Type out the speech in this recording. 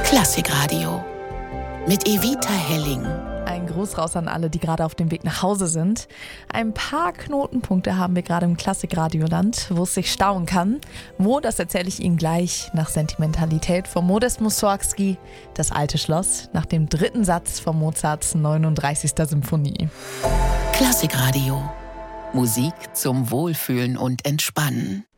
Klassikradio mit Evita Helling. Ein Gruß raus an alle, die gerade auf dem Weg nach Hause sind. Ein paar Knotenpunkte haben wir gerade im Klassikradioland, wo es sich stauen kann. Wo, das erzähle ich Ihnen gleich nach Sentimentalität von Modest Mussorgsky, Das alte Schloss, nach dem dritten Satz von Mozarts 39. Symphonie. Klassikradio. Musik zum Wohlfühlen und Entspannen.